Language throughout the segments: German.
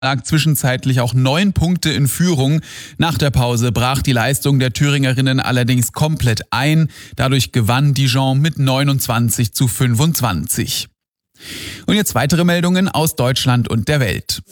lag zwischenzeitlich auch 9 Punkte in Führung. Nach der Pause brach die Leistung der Thüringerinnen allerdings komplett ein. Dadurch gewann Dijon mit 29:25. Und jetzt weitere Meldungen aus Deutschland und der Welt.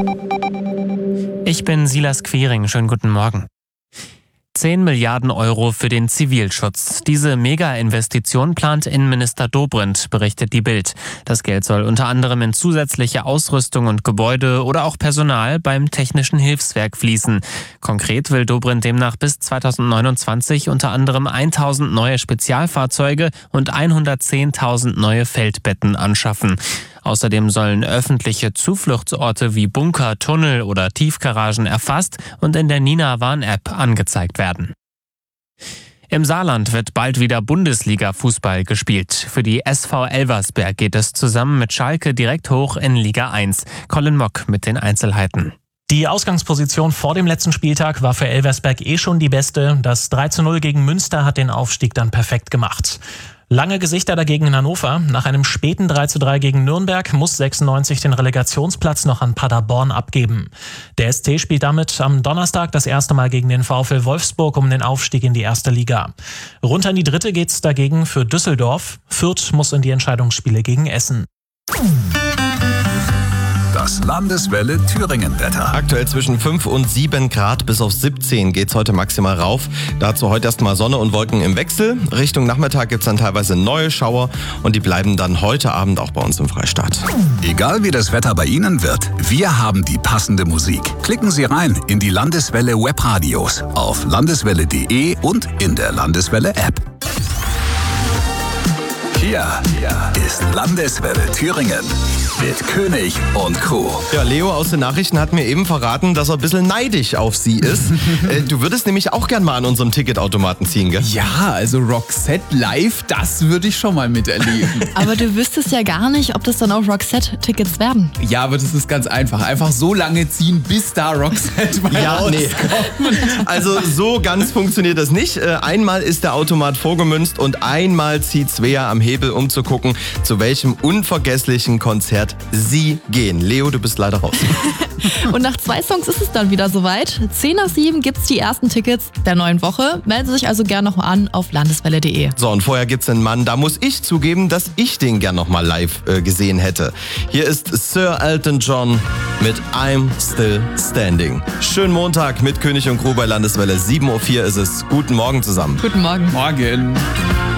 Ich bin Silas Quiring. Schönen guten Morgen. 10 Milliarden Euro für den Zivilschutz. Diese Mega-Investition plant Innenminister Dobrindt, berichtet die Bild. Das Geld soll unter anderem in zusätzliche Ausrüstung und Gebäude oder auch Personal beim Technischen Hilfswerk fließen. Konkret will Dobrindt demnach bis 2029 unter anderem 1000 neue Spezialfahrzeuge und 110.000 neue Feldbetten anschaffen. Außerdem sollen öffentliche Zufluchtsorte wie Bunker, Tunnel oder Tiefgaragen erfasst und in der Nina-Warn-App angezeigt werden. Im Saarland wird bald wieder Bundesliga-Fußball gespielt. Für die SV Elversberg geht es zusammen mit Schalke direkt hoch in Liga 1. Colin Mock mit den Einzelheiten. Die Ausgangsposition vor dem letzten Spieltag war für Elversberg schon die beste. Das 3:0 gegen Münster hat den Aufstieg dann perfekt gemacht. Lange Gesichter dagegen in Hannover. Nach einem späten 3:3 gegen Nürnberg muss 96 den Relegationsplatz noch an Paderborn abgeben. Der SC spielt damit am Donnerstag das erste Mal gegen den VfL Wolfsburg um den Aufstieg in die erste Liga. Runter in die dritte geht's dagegen für Düsseldorf. Fürth muss in die Entscheidungsspiele gegen Essen. Das Landeswelle Thüringen-Wetter. Aktuell zwischen 5 und 7 Grad, bis auf 17 geht's heute maximal rauf. Dazu heute erstmal Sonne und Wolken im Wechsel. Richtung Nachmittag gibt's dann teilweise neue Schauer und die bleiben dann heute Abend auch bei uns im Freistaat. Egal wie das Wetter bei Ihnen wird, wir haben die passende Musik. Klicken Sie rein in die Landeswelle Webradios auf landeswelle.de und in der Landeswelle App. Hier ist Landeswelle Thüringen mit König und Co. Ja, Leo aus den Nachrichten hat mir eben verraten, dass er ein bisschen neidisch auf sie ist. Du würdest nämlich auch gern mal an unserem Ticketautomaten ziehen, gell? Ja, also Roxette live, das würde ich schon mal miterleben. Aber du wüsstest ja gar nicht, ob das dann auch Roxette-Tickets werden. Ja, aber das ist ganz einfach. Einfach so lange ziehen, bis da Roxette bei rauskommt. Nee. Also so ganz funktioniert das nicht. Einmal ist der Automat vorgemünzt und einmal zieht Svea am Hebel, um zu gucken, zu welchem unvergesslichen Konzert sie gehen. Leo, du bist leider raus. Und nach 2 Songs ist es dann wieder soweit. 6:10 gibt's die ersten Tickets der neuen Woche. Melden Sie sich also gerne noch mal an auf landeswelle.de. So, und vorher gibt's einen Mann, da muss ich zugeben, dass ich den gern noch mal live gesehen hätte. Hier ist Sir Elton John mit I'm Still Standing. Schönen Montag mit König und Crew bei Landeswelle. 7:04 Uhr ist es. Guten Morgen zusammen. Guten Morgen. Morgen.